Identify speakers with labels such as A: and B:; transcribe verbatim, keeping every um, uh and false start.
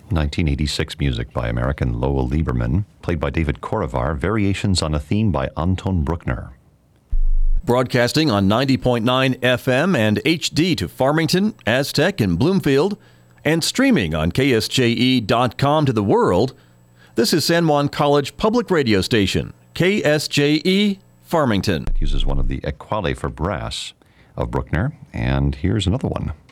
A: nineteen eighty-six music by American Lowell Lieberman, played by David Korovar, variations on a theme by Anton Bruckner.
B: Broadcasting on ninety point nine F M and H D to Farmington, Aztec, and Bloomfield, and streaming on K S J E dot com to the world, this is San Juan College Public Radio Station, K S J E, Farmington.
A: It uses one of the Equale for brass of Bruckner, and here's another one.